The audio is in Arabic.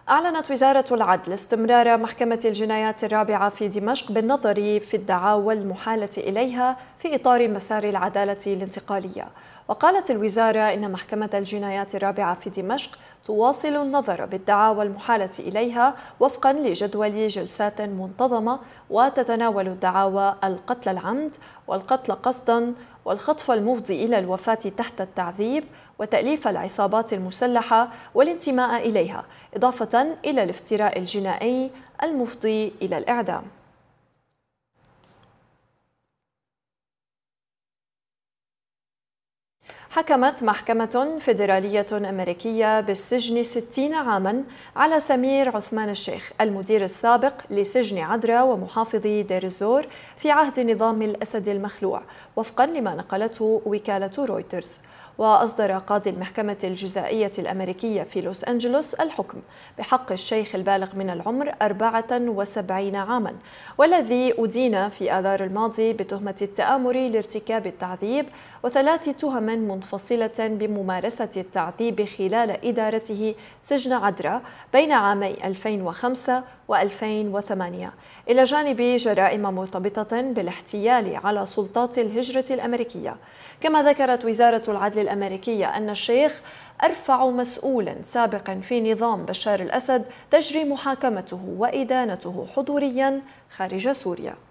أعلنت وزارة العدل استمرار محكمة الجنايات الرابعة في دمشق بالنظر في الدعاوى المحالة إليها في إطار مسار العدالة الانتقالية. وقالت الوزارة إن محكمة الجنايات الرابعة في دمشق تواصل النظر بالدعاوى المحالة إليها وفقا لجدول جلسات منتظمة، وتتناول الدعاوى القتل العمد والقتل قصدا والخطف المفضي إلى الوفاة تحت التعذيب وتأليف العصابات المسلحة والانتماء إليها، إضافة إلى الافتراء الجنائي المفضي إلى الإعدام. حكمت محكمة فيدرالية أمريكية بالسجن 60 عاما على سمير عثمان الشيخ المدير السابق لسجن عدرا ومحافظ دير الزور في عهد نظام الأسد المخلوع، وفقا لما نقلته وكالة رويترز. وأصدر قاضي المحكمة الجزائية الأمريكية في لوس أنجلوس الحكم بحق الشيخ البالغ من العمر 74 عاما، والذي أدين في آذار الماضي بتهمة التآمر لارتكاب التعذيب وثلاث تهم منفصلة بممارسة التعذيب خلال إدارته سجن عدرا بين عامي 2005 و2008، إلى جانب جرائم مرتبطة بالاحتيال على سلطات الهجرة الأمريكية. كما ذكرت وزارة العدل الأمريكية أن الشيخ أرفع مسؤول سابق في نظام بشار الأسد تجري محاكمته وإدانته حضوريا خارج سوريا.